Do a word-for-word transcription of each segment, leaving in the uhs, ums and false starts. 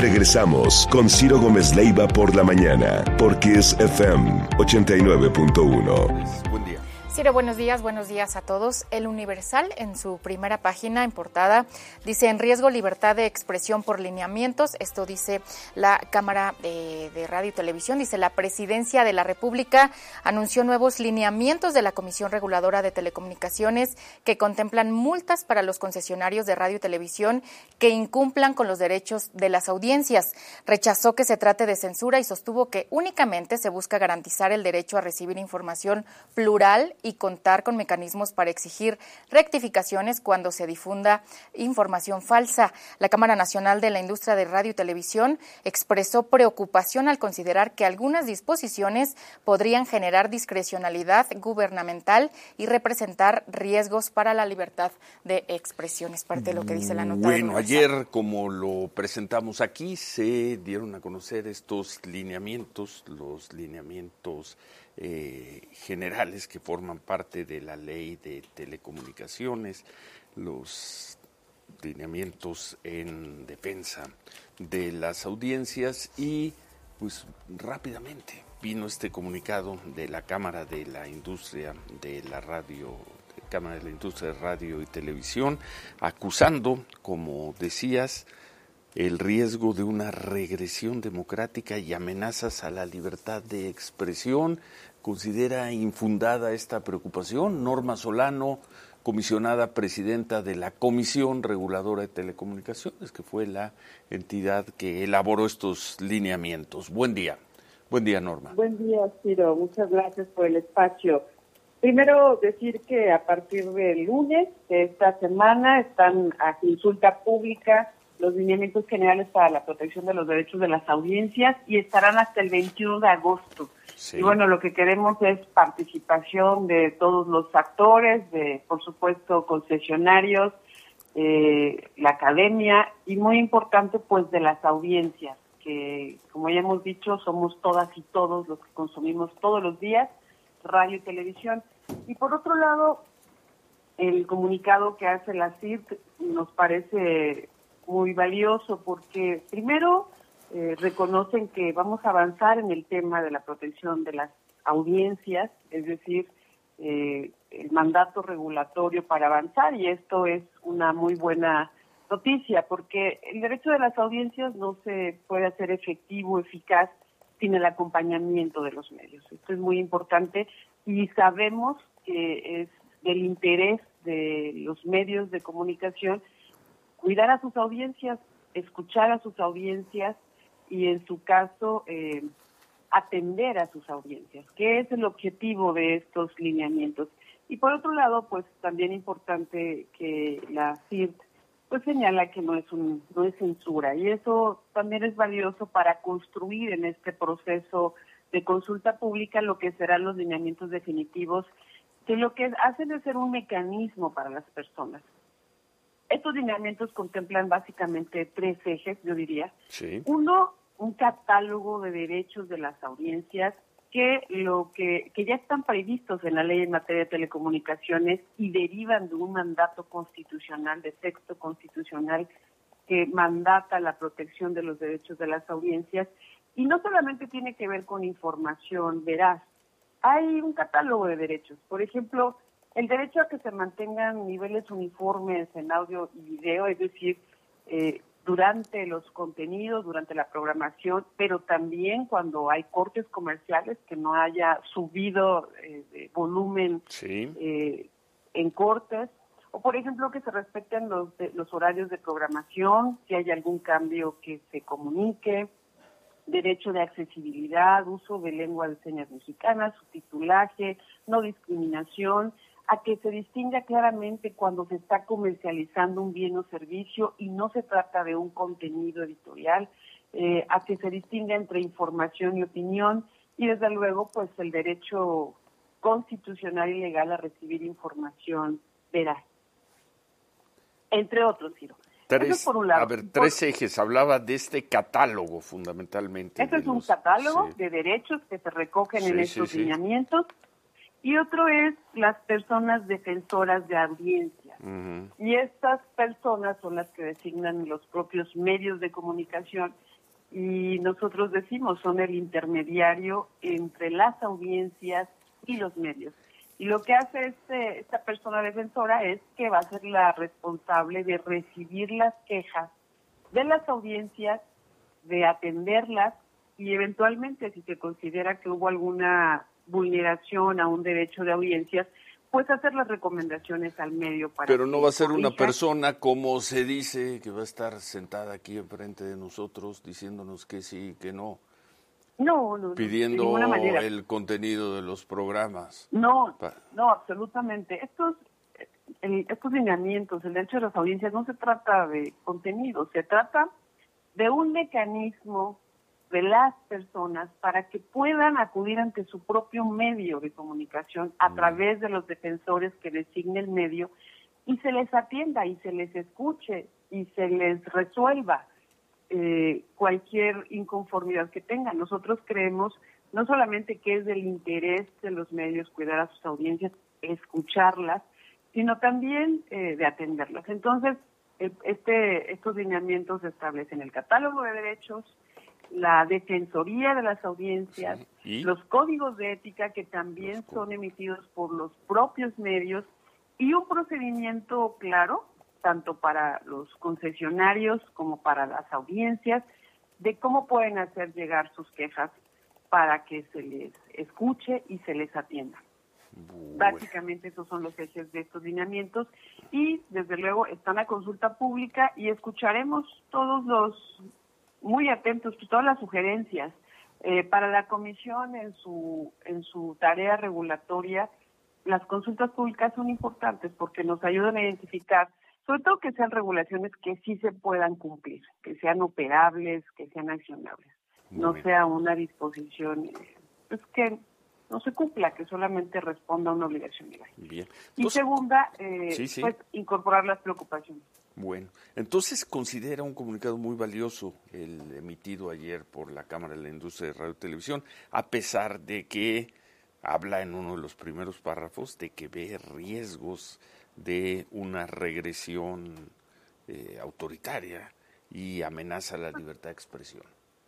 Regresamos con Ciro Gómez Leiva por la mañana, por Kiss F M ochenta y nueve punto uno. Buen día. Ciro, buenos días, buenos días a todos. El Universal, en su primera página, en portada, dice: en riesgo libertad de expresión por lineamientos. Esto dice la Cámara de, de Radio y Televisión. Dice: la Presidencia de la República anunció nuevos lineamientos de la Comisión Reguladora de Telecomunicaciones que contemplan multas para los concesionarios de radio y televisión que incumplan con los derechos de las audiencias. Rechazó que se trate de censura y sostuvo que únicamente se busca garantizar el derecho a recibir información plural y contar con mecanismos para exigir rectificaciones cuando se difunda información falsa. La Cámara Nacional de la Industria de Radio y Televisión expresó preocupación al considerar que algunas disposiciones podrían generar discrecionalidad gubernamental y representar riesgos para la libertad de expresión. Es parte de lo que dice la nota. Bueno, ayer, como lo presentamos aquí, se dieron a conocer estos lineamientos, los lineamientos Eh, generales que forman parte de la ley de telecomunicaciones, los lineamientos en defensa de las audiencias, y pues rápidamente vino este comunicado de la Cámara de la Industria de la Radio, Cámara de la Industria de Radio y Televisión, acusando, como decías, el riesgo de una regresión democrática y amenazas a la libertad de expresión. ¿Considera infundada esta preocupación? Norma Solano, comisionada presidenta de la Comisión Reguladora de Telecomunicaciones, que fue la entidad que elaboró estos lineamientos. Buen día. Buen día, Norma. Buen día, Ciro. Muchas gracias por el espacio. Primero, decir que a partir del lunes de esta semana están a consulta pública los lineamientos generales para la protección de los derechos de las audiencias y estarán hasta el veintiuno de agosto. Sí. Y bueno, lo que queremos es participación de todos los actores, de por supuesto concesionarios, eh, la academia y muy importante pues de las audiencias, que como ya hemos dicho somos todas y todos los que consumimos todos los días radio y televisión. Y por otro lado, el comunicado que hace la C I R T nos parece muy valioso porque primero eh, reconocen que vamos a avanzar en el tema de la protección de las audiencias, es decir, eh, el mandato regulatorio para avanzar, y esto es una muy buena noticia porque el derecho de las audiencias no se puede hacer efectivo, eficaz, sin el acompañamiento de los medios. Esto es muy importante y sabemos que es del interés de los medios de comunicación cuidar a sus audiencias, escuchar a sus audiencias y en su caso eh, atender a sus audiencias, que es el objetivo de estos lineamientos. Y por otro lado, pues también importante que la C I R T pues señala que no es un no es censura, y eso también es valioso para construir en este proceso de consulta pública lo que serán los lineamientos definitivos, que lo que hacen es ser un mecanismo para las personas. Estos lineamientos contemplan básicamente tres ejes, yo diría. Sí. Uno, un catálogo de derechos de las audiencias que lo que, que ya están previstos en la ley en materia de telecomunicaciones y derivan de un mandato constitucional, de texto constitucional que mandata la protección de los derechos de las audiencias. Y no solamente tiene que ver con información veraz, hay un catálogo de derechos. Por ejemplo, el derecho a que se mantengan niveles uniformes en audio y video, es decir, eh, durante los contenidos, durante la programación, pero también cuando hay cortes comerciales, que no haya subido eh, de volumen sí. eh, en cortes, o por ejemplo que se respeten los, de, los horarios de programación, si hay algún cambio que se comunique, derecho de accesibilidad, uso de lengua de señas mexicanas, subtitulaje, no discriminación, a que se distinga claramente cuando se está comercializando un bien o servicio y no se trata de un contenido editorial, eh, a que se distinga entre información y opinión, y desde luego pues el derecho constitucional y legal a recibir información veraz, entre otros, Ciro. Tres, por un lado. A ver, tres por, ejes, hablaba de este catálogo fundamentalmente. Este es un los, catálogo sí. de derechos que se recogen sí, en estos sí, lineamientos. Sí. y otro es las personas defensoras de audiencia. Uh-huh. Y estas personas son las que designan los propios medios de comunicación, y nosotros decimos son el intermediario entre las audiencias y los medios. Y lo que hace este, esta persona defensora es que va a ser la responsable de recibir las quejas de las audiencias, de atenderlas, y eventualmente, si se considera que hubo alguna vulneración a un derecho de audiencias, pues hacer las recomendaciones al medio para... Pero no va a ser corrija. Una persona, como se dice, que va a estar sentada aquí enfrente de nosotros diciéndonos que sí, que no. No, no, pidiendo de ninguna manera. El contenido de los programas. No, no, absolutamente. Estos, el, estos lineamientos, el derecho de las audiencias, no se trata de contenido, se trata de un mecanismo de las personas para que puedan acudir ante su propio medio de comunicación a mm. través de los defensores que designe el medio, y se les atienda y se les escuche y se les resuelva eh, cualquier inconformidad que tengan. Nosotros creemos no solamente que es del interés de los medios cuidar a sus audiencias, escucharlas, sino también eh, de atenderlas. Entonces, este, estos lineamientos establecen el catálogo de derechos, la defensoría de las audiencias, sí. los códigos de ética que también son emitidos por los propios medios, y un procedimiento claro, tanto para los concesionarios como para las audiencias, de cómo pueden hacer llegar sus quejas para que se les escuche y se les atienda. Bueno. Básicamente esos son los ejes de estos lineamientos, y desde luego están a consulta pública y escucharemos todos los, muy atentos, todas las sugerencias. Eh, para la comisión en su, en su tarea regulatoria, las consultas públicas son importantes porque nos ayudan a identificar, sobre todo que sean regulaciones que sí se puedan cumplir, que sean operables, que sean accionables. Muy no bien. Sea una disposición pues que no se cumpla, que solamente responda a una obligación legal. Bien. Entonces, y segunda, eh, sí, sí. pues incorporar las preocupaciones. Bueno, entonces considera un comunicado muy valioso el emitido ayer por la Cámara de la Industria de Radio y Televisión, a pesar de que habla en uno de los primeros párrafos de que ve riesgos de una regresión eh, autoritaria y amenaza la libertad de expresión.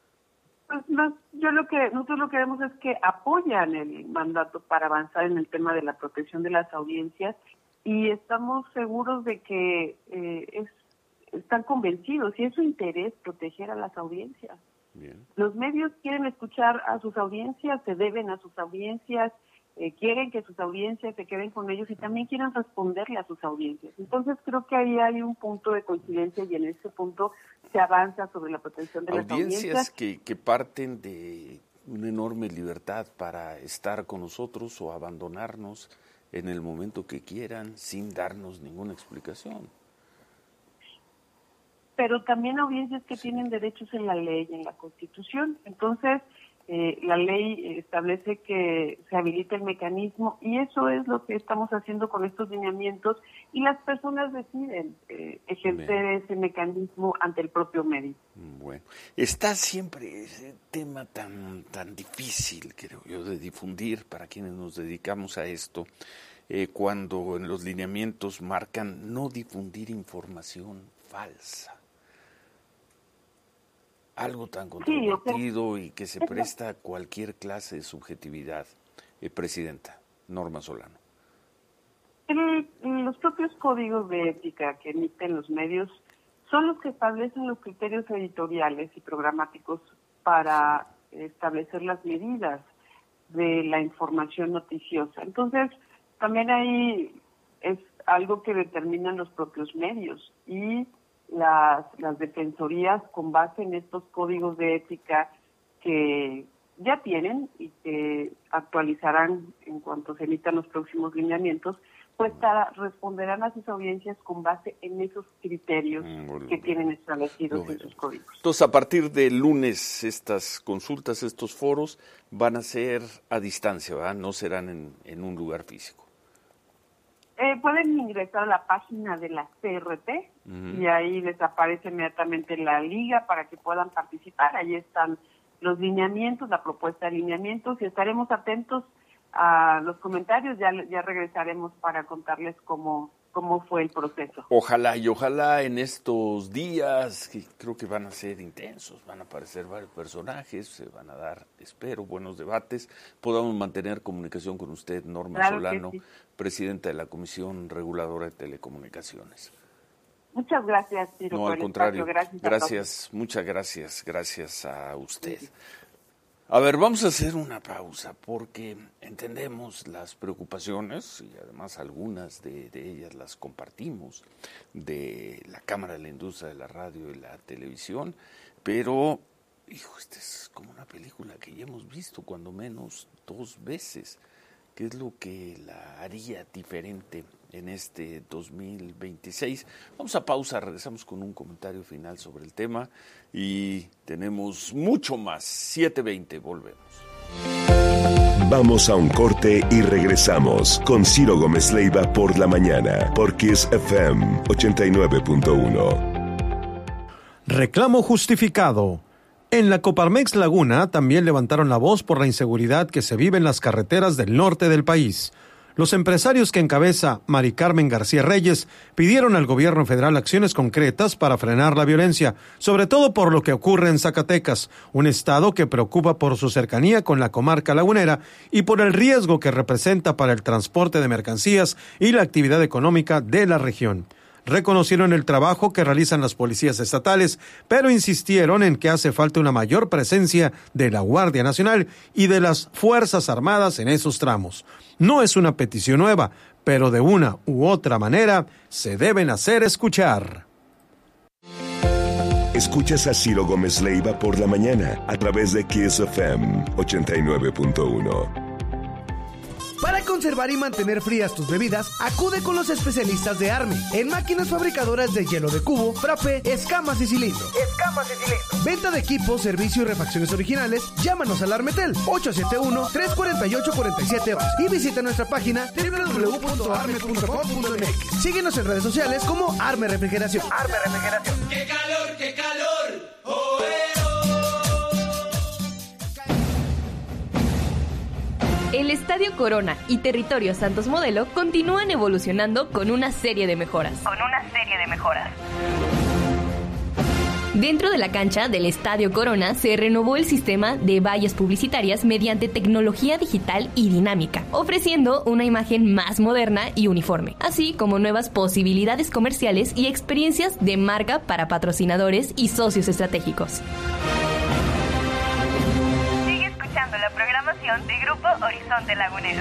Pues no, yo lo que nosotros lo que vemos es que apoyan el mandato para avanzar en el tema de la protección de las audiencias, y estamos seguros de que eh, es, están convencidos y es su interés proteger a las audiencias. Bien. Los medios quieren escuchar a sus audiencias, se deben a sus audiencias, eh, quieren que sus audiencias se queden con ellos y también quieren responderle a sus audiencias. Entonces creo que ahí hay un punto de coincidencia, y en ese punto se avanza sobre la protección de audiencias las audiencias. Que, que parten de una enorme libertad para estar con nosotros o abandonarnos en el momento que quieran sin darnos ninguna explicación. Pero también audiencias que tienen derechos en la ley y en la Constitución. Entonces, eh, la ley establece que se habilita el mecanismo, y eso es lo que estamos haciendo con estos lineamientos, y las personas deciden eh, ejercer Bien. ese mecanismo ante el propio medio. Bueno, está siempre ese tema tan, tan difícil, creo yo, de difundir para quienes nos dedicamos a esto, eh, cuando en los lineamientos marcan no difundir información falsa. Algo tan controvertido sí, y que se presta a cualquier clase de subjetividad. Eh, Presidenta Norma Solano. El, los propios códigos de ética que emiten los medios son los que establecen los criterios editoriales y programáticos para establecer las medidas de la información noticiosa. Entonces, también ahí es algo que determinan los propios medios, y Las, las defensorías, con base en estos códigos de ética que ya tienen y que actualizarán en cuanto se emitan los próximos lineamientos, pues para, responderán a sus audiencias con base en esos criterios mm, que tienen establecidos no, en sus códigos. Entonces, a partir del lunes, estas consultas, estos foros, van a ser a distancia, ¿verdad? No serán en, en un lugar físico. Eh, pueden ingresar a la página de la C R T uh-huh. y ahí les aparece inmediatamente la liga para que puedan participar. Ahí están los lineamientos, la propuesta de lineamientos, y estaremos atentos a los comentarios, ya, ya regresaremos para contarles cómo, cómo fue el proceso. Ojalá, y ojalá en estos días, que creo que van a ser intensos, van a aparecer varios personajes, se van a dar, espero, buenos debates, podamos mantener comunicación con usted, Norma Claro Solano, sí. presidenta de la Comisión Reguladora de Telecomunicaciones. Muchas gracias, Ciro, No, por al el contrario, espacio. Gracias, gracias, muchas gracias, gracias a usted. A ver, vamos a hacer una pausa porque entendemos las preocupaciones y además algunas de, de ellas las compartimos de la Cámara de la Industria de la Radio y la Televisión, pero, hijo, esta es como una película que ya hemos visto cuando menos dos veces. ¿Qué es lo que la haría diferente en este dos mil veintiséis? Vamos a pausa, regresamos con un comentario final sobre el tema y tenemos mucho más. siete veinte, volvemos. Vamos a un corte y regresamos con Ciro Gómez Leiva por la mañana, por Kiss F M ochenta y nueve punto uno. Reclamo justificado. En la Coparmex Laguna también levantaron la voz por la inseguridad que se vive en las carreteras del norte del país. Los empresarios que encabeza Mari Carmen García Reyes pidieron al gobierno federal acciones concretas para frenar la violencia, sobre todo por lo que ocurre en Zacatecas, un estado que preocupa por su cercanía con la comarca lagunera y por el riesgo que representa para el transporte de mercancías y la actividad económica de la región. Reconocieron el trabajo que realizan las policías estatales, pero insistieron en que hace falta una mayor presencia de la Guardia Nacional y de las Fuerzas Armadas en esos tramos. No es una petición nueva, pero de una u otra manera se deben hacer escuchar. Escuchas a Ciro Gómez Leiva por la mañana a través de Kiss F M ochenta y nueve punto uno. Para conservar y mantener frías tus bebidas, acude con los especialistas de Arme en máquinas fabricadoras de hielo de cubo, frappé, escamas y cilindro. Escamas y cilindro. Venta de equipos, servicio y refacciones originales. Llámanos al Armetel ocho siete uno, tres cuatro ocho, cuatro siete once y visita nuestra página doble u doble u doble u punto arme punto com punto m x. Síguenos en redes sociales como Arme Refrigeración. Arme Refrigeración. ¡Qué calor, qué calor! ¡Oh, eh! El Estadio Corona y Territorio Santos Modelo continúan evolucionando con una serie de mejoras. Con una serie de mejoras. Dentro de la cancha del Estadio Corona se renovó el sistema de vallas publicitarias mediante tecnología digital y dinámica, ofreciendo una imagen más moderna y uniforme, así como nuevas posibilidades comerciales y experiencias de marca para patrocinadores y socios estratégicos. La programación de Grupo Horizonte Lagunero.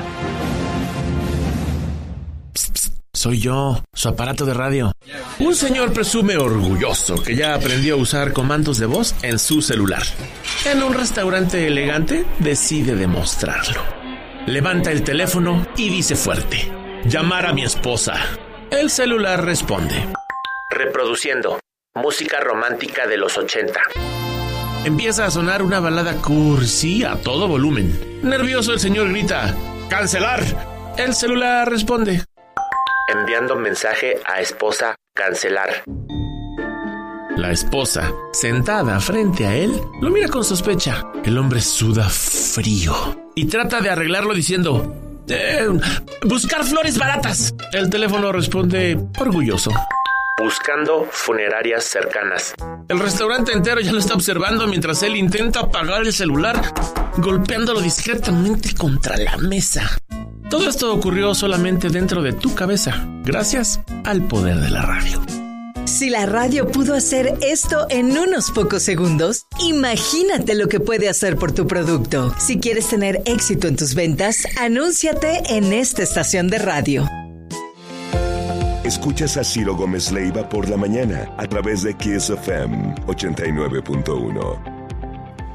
Psst, psst, soy yo, su aparato de radio. Un señor presume orgulloso que ya aprendió a usar comandos de voz en su celular. En un restaurante elegante decide demostrarlo. Levanta el teléfono y dice fuerte: llamar a mi esposa. El celular responde: reproduciendo música romántica de los ochenta. Empieza a sonar una balada cursi a todo volumen. Nervioso, el señor grita: ¡cancelar! El celular responde: enviando mensaje a esposa, cancelar. La esposa, sentada frente a él, lo mira con sospecha. El hombre suda frío y trata de arreglarlo diciendo: eh, buscar flores baratas. El teléfono responde orgulloso: buscando funerarias cercanas. El restaurante entero ya lo está observando mientras él intenta apagar el celular, golpeándolo discretamente contra la mesa. Todo esto ocurrió solamente dentro de tu cabeza, gracias al poder de la radio. Si la radio pudo hacer esto en unos pocos segundos, imagínate lo que puede hacer por tu producto. Si quieres tener éxito en tus ventas, anúnciate en esta estación de radio. Escuchas a Ciro Gómez Leiva por la mañana a través de Kiss F M ochenta y nueve punto uno.